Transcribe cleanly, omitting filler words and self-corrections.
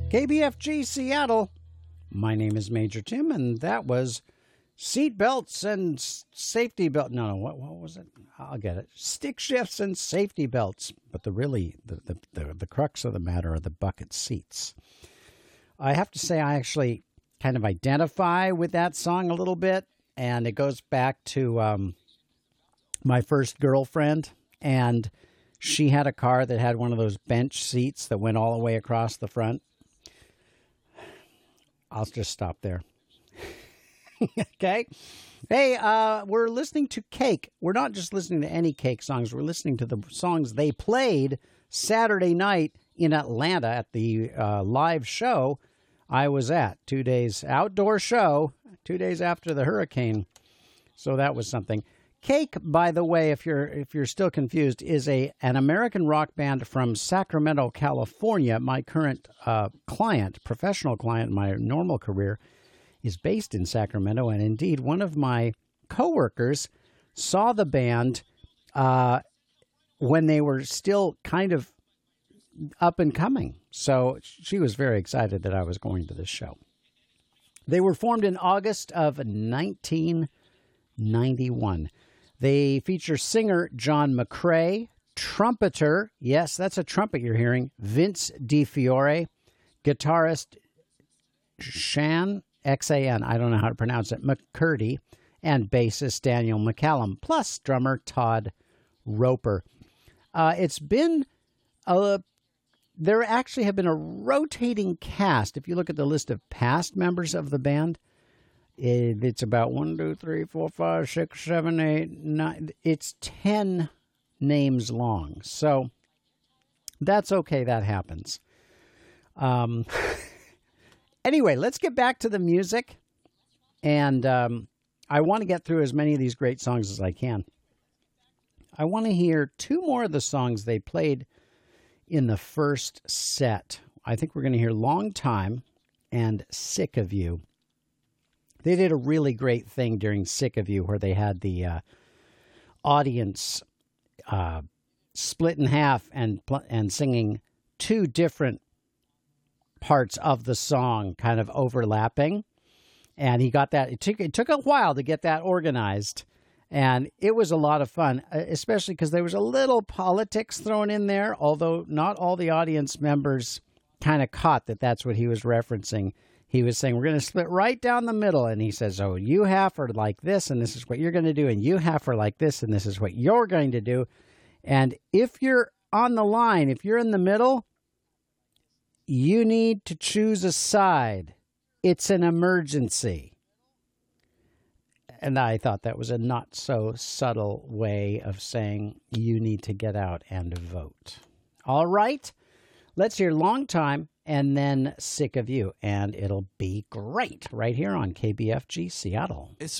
KBFG Seattle. My name is Major Tim, and that was seat belts and safety belt. No, what was it? I'll get it. Stick shifts and safety belts. But the crux of the matter are the bucket seats. I have to say, I actually kind of identify with that song a little bit, and it goes back to my first girlfriend, and she had a car that had one of those bench seats that went all the way across the front. I'll just stop there. Okay. Hey, we're listening to Cake. We're not just listening to any Cake songs. We're listening to the songs they played Saturday night in Atlanta at the live show I was at. 2 days outdoor show, 2 days after the hurricane. So that was something. Cake, by the way, if you're still confused, is an American rock band from Sacramento, California. My current professional client, my normal career, is based in Sacramento, and indeed, one of my coworkers saw the band when they were still kind of up and coming. So she was very excited that I was going to this show. They were formed in August of 1991. They feature singer John McCrae, trumpeter, yes, that's a trumpet you're hearing, Vince DiFiore, guitarist Shan, X-A-N, I don't know how to pronounce it, McCurdy, and bassist Daniel McCallum, plus drummer Todd Roper. It's been there actually have been a rotating cast. If you look at the list of past members of the band, it's about 1, 2, 3, 4, 5, 6, 7, 8, 9. It's 10 names long. So that's okay. That happens. Anyway, let's get back to the music. And I want to get through as many of these great songs as I can. I want to hear two more of the songs they played in the first set. I think we're going to hear Long Time and Sick of You. They did a really great thing during Sick of You where they had the audience split in half and singing two different parts of the song kind of overlapping. And he got that. It took a while to get that organized. And it was a lot of fun, especially because there was a little politics thrown in there, although not all the audience members kind of caught that that's what he was referencing. He was saying, we're going to split right down the middle. And he says, oh, you half are like this, and this is what you're going to do. And you half are like this, and this is what you're going to do. And if you're on the line, if you're in the middle, you need to choose a side. It's an emergency. And I thought that was a not so subtle way of saying you need to get out and vote. All right. Let's hear Long Time and then Sick of You, and it'll be great right here on KBFG Seattle.